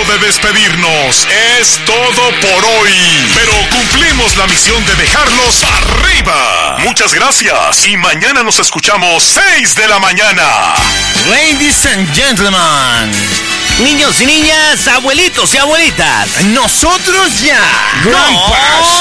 de despedirnos. Es todo por hoy. Pero cumplimos la misión de dejarlos arriba. Muchas gracias. Y mañana nos escuchamos 6 de la mañana. Ladies and gentlemen, niños y niñas, abuelitos y abuelitas, nosotros ya, Grandpas,